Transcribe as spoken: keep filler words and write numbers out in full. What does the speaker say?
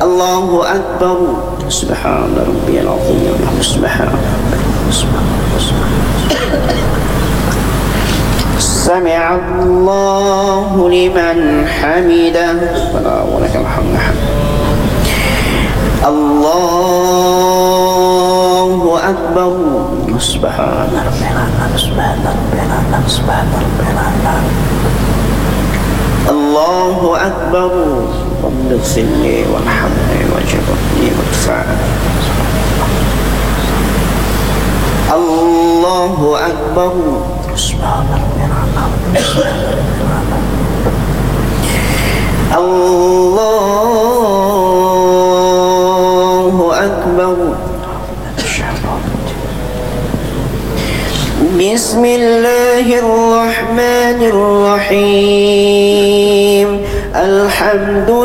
الله أكبر سبحان ربي العظيم سبحان سمع الله لمن حمده ربنا ولك الحمد الله أكبر سبحان ربي العظيم سبحان ربي العظيم سبحان ربي العظيم الله أكبر رب اغفر لي وارحمني واجبرني وادفعني الله أكبر سبحان ربي العظيم الله أكبر بسم الله الرحمن الرحيم الحمد